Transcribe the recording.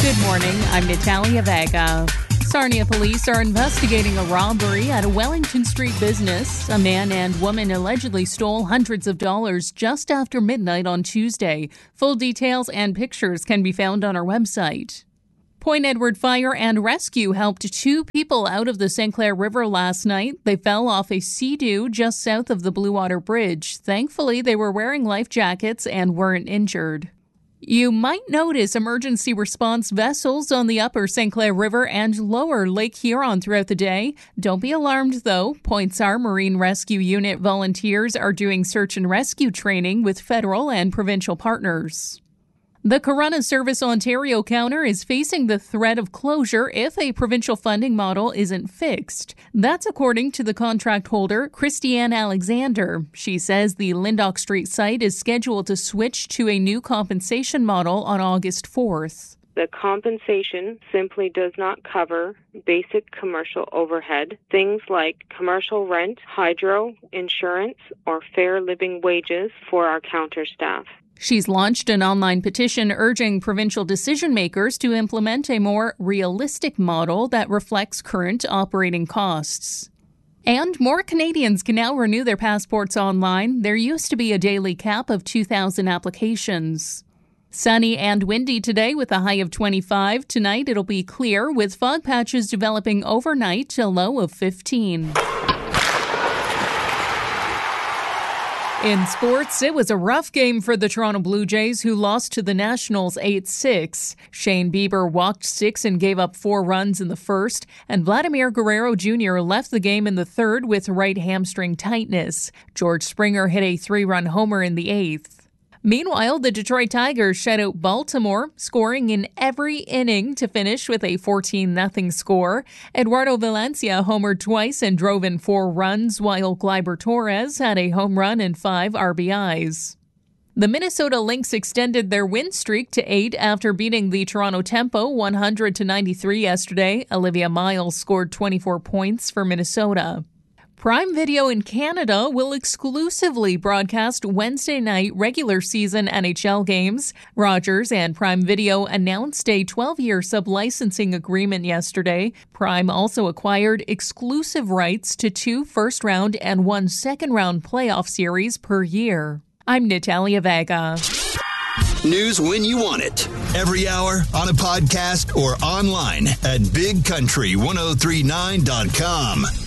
Good morning, I'm Natalia Vega. Sarnia police are investigating a robbery at a Wellington Street business. A man and woman allegedly stole hundreds of dollars just after midnight on Tuesday. Full details and pictures can be found on our website. Point Edward Fire and Rescue helped 2 people out of the St. Clair River last night. They fell off a sea-doo just south of the Blue Water Bridge. Thankfully, they were wearing life jackets and weren't injured. You might notice emergency response vessels on the upper St. Clair River and lower Lake Huron throughout the day. Don't be alarmed, though. Point SAR Marine Rescue Unit volunteers are doing search and rescue training with federal and provincial partners. The Corunna Service Ontario counter is facing the threat of closure if a provincial funding model isn't fixed. That's according to the contract holder, Christiane Alexander. She says the Lyndoch Street site is scheduled to switch to a new compensation model on August 4th. The compensation simply does not cover basic commercial overhead, things like commercial rent, hydro, insurance, or fair living wages for our counter staff. She's launched an online petition urging provincial decision makers to implement a more realistic model that reflects current operating costs. And more Canadians can now renew their passports online. There used to be a daily cap of 2,000 applications. Sunny and windy today with a high of 25. Tonight it'll be clear with fog patches developing overnight, a low of 15. In sports, it was a rough game for the Toronto Blue Jays, who lost to the Nationals 8-6. Shane Bieber walked 6 and gave up 4 runs in the first, and Vladimir Guerrero Jr. left the game in the third with right hamstring tightness. George Springer hit a 3-run homer in the 8th. Meanwhile, the Detroit Tigers shut out Baltimore, scoring in every inning to finish with a 14-0 score. Eduardo Valencia homered twice and drove in 4 runs, while Gleyber Torres had a home run and 5 RBIs. The Minnesota Lynx extended their win streak to 8 after beating the Toronto Tempo 100-93 yesterday. Olivia Miles scored 24 points for Minnesota. Prime Video in Canada will exclusively broadcast Wednesday night regular season NHL games. Rogers and Prime Video announced a 12-year sub-licensing agreement yesterday. Prime also acquired exclusive rights to 2 first-round and 1 second-round playoff series per year. I'm Natalia Vega. News when you want it. Every hour, on a podcast, or online at bigcountry1039.com.